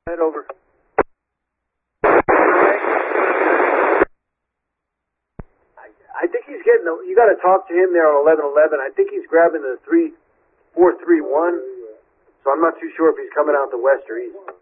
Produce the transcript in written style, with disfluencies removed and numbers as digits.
Head over. I think he's getting. You got to talk to him there on 1111. I think he's grabbing the 3431. So I'm not too sure if he's coming out the west or east.